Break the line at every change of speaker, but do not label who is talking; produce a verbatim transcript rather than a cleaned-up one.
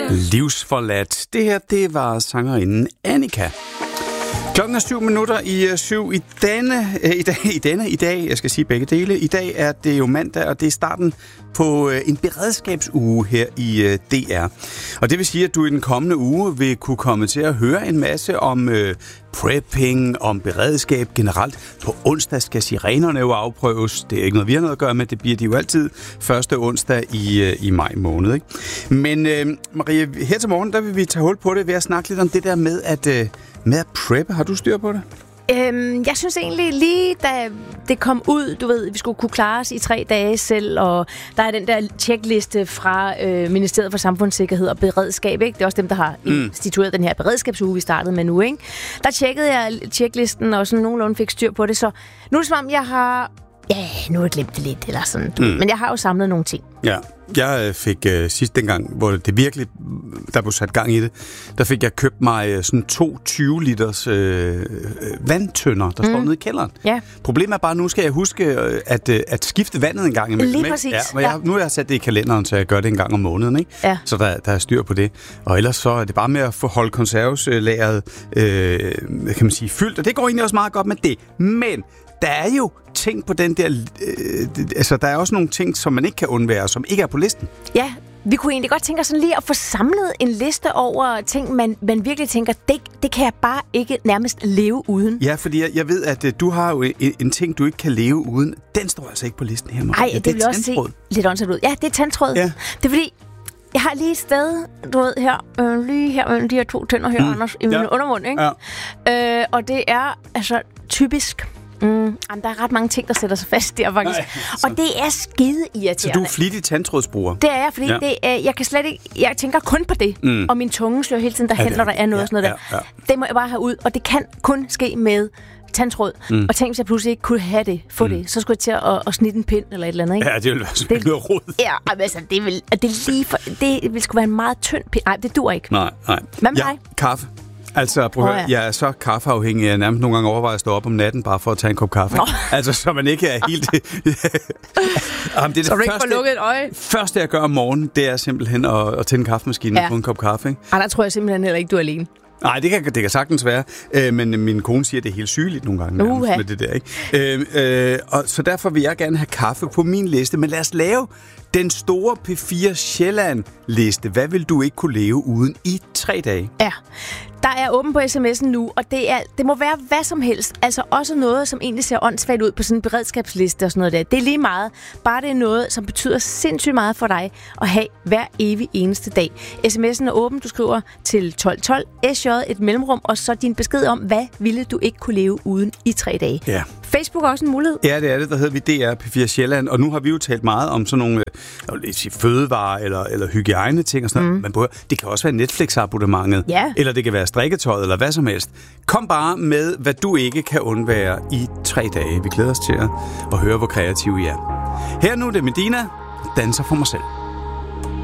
Livsforladt. Det her, det var sangerinden Annika. Klokken er syv minutter i uh, syv i denne, uh, i, dag, i denne, i dag, jeg skal sige begge dele. I dag er det jo mandag, og det er starten på uh, en beredskabsuge her i uh, D R. Og det vil sige, at du i den kommende uge vil kunne komme til at høre en masse om uh, prepping, om beredskab generelt. På onsdag skal sirenerne jo afprøves. Det er ikke noget, vi har noget at gøre med. Det bliver de jo altid første onsdag i, uh, i maj måned. Ikke? Men uh, Maria, her til morgen, der vil vi tage hul på det ved at snakke lidt om det der med at... Uh, Med at preppe, har du styr på det?
Øhm, jeg synes egentlig lige, da det kom ud, du ved, vi skulle kunne klare os i tre dage selv, og der er den der checkliste fra øh, Ministeriet for Samfundssikkerhed og Beredskab, ikke? Det er også dem, der har mm. institueret den her beredskabsuge, vi startede med nu, ikke? Der tjekkede jeg checklisten, og sådan nogenlunde fik styr på det, så nu er det som om, jeg har... Ja, nu har jeg glemt det lidt, eller sådan. Mm. Men jeg har jo samlet nogle ting.
Ja, jeg fik øh, sidst dengang, hvor det virkelig, der blev sat gang i det, der fik jeg købt mig øh, sådan to tyve liters øh, vandtønder, der mm. står nede i kælderen.
Ja.
Problemet er bare, nu skal jeg huske øh, at, øh, at skifte vandet en gang imellem.
Lige præcis.
Ja, men jeg, nu har jeg sat det i kalenderen, så jeg gør det en gang om måneden, ikke?
Ja.
Så der, der er styr på det. Og ellers så er det bare med at få holdt konserveslageret, øh, kan man sige, fyldt, og det går egentlig også meget godt med det. Men der er jo ting på den der... Øh, altså, der er også nogle ting, som man ikke kan undvære, som ikke er på listen.
Ja, vi kunne egentlig godt tænke os sådan lige at få samlet en liste over ting, man, man virkelig tænker, det, det kan jeg bare ikke nærmest leve uden.
Ja, fordi jeg, jeg ved, at uh, du har jo en, en ting, du ikke kan leve uden. Den står altså ikke på listen her, Maria.
Nej, det, det vil også se lidt åndssat ud. Ja, det er tandtråd. Ja. Det er fordi... Jeg har lige et sted, du ved, her, øh, lige her mellem de her to tænder her, mm. Anders, i min ja. undermund, ikke? Ja. Øh, og det er altså typisk... Mm, jamen, der er ret mange ting, der sætter sig fast der, faktisk. Nej, og det er skide irriterende.
Så du er flittig tandtrådsbruger?
Det er jeg, fordi ja. det er, jeg kan slet ikke... Jeg tænker kun på det. Mm. Og min tunge slår hele tiden derhen, ja, når der er noget ja, sådan noget ja, der. Ja. Det må jeg bare have ud, og det kan kun ske med tandtråd. Mm. Og tænk, hvis jeg pludselig ikke kunne have det, få mm. det, så skulle jeg til at, at snitte en pind eller et eller andet, ikke?
Ja, det ville være sådan noget rod.
Ja, altså, det vil, det lige for, det vil skulle være en meget tynd pind. Nej, det dur ikke.
Nej, nej.
Hvad med
ja,
dig?
Kaffe. Altså, prøv at høre, oh, ja. jeg er så kaffeafhængig, jeg nærmest nogle gange overvejer at stå op om natten, bare for at tage en kop kaffe. Oh. Altså, så man ikke er helt... Jamen, det er
så
det
du ikke får lukket et øje?
første, jeg gør om morgenen, det er simpelthen at, at tænde kaffemaskinen ja. og få en kop kaffe. Ikke?
Ej, der tror jeg simpelthen heller ikke, du er alene.
Nej, det kan, det kan sagtens være, øh, men min kone siger, at det er helt sygeligt nogle gange nærmest, med det der. Ikke? Øh, øh, og så derfor vil jeg gerne have kaffe på min liste, men lad os lave den store P fire Sjælland-liste. Hvad vil du ikke kunne leve uden i tre dage?
Ja, der er åben på sms'en nu, og det, er, det må være hvad som helst. Altså også noget, som egentlig ser åndssvagt ud på sådan en beredskabsliste og sådan noget der. Det er lige meget. Bare det er noget, som betyder sindssygt meget for dig at have hver evig eneste dag. Sms'en er åben. Du skriver til tolv tolv, S J, et mellemrum, og så din besked om, hvad ville du ikke kunne leve uden i tre dage.
Ja.
Facebook er også en mulighed.
Ja, det er det. Der hedder vi D R P fire Sjælland, og nu har vi jo talt meget om sådan nogle jeg vil sige, fødevarer eller, eller hygiejne ting og sådan noget. Mm. Man behøver, det kan også være Netflix-abonnementet,
ja.
eller det kan være strikketøjet, eller hvad som helst. Kom bare med, hvad du ikke kan undvære i tre dage. Vi glæder os til at, at høre, hvor kreative I er. Her nu er det Medina, danser for mig selv.